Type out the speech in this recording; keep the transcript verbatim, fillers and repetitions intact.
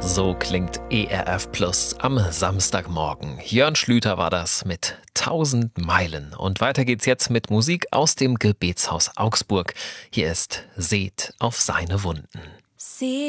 So klingt E R F Plus am Samstagmorgen. Jörn Schlüter war das mit tausend Meilen. Und weiter geht's jetzt mit Musik aus dem Gebetshaus Augsburg. Hier ist Seht auf seine Wunden. Sie